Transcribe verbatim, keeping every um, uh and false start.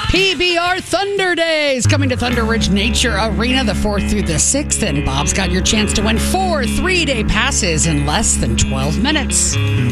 P B R Thunder Days coming to Thunder Ridge Nature Arena the fourth through the sixth. And Bob's got your chance to win four three-day passes in less than twelve minutes.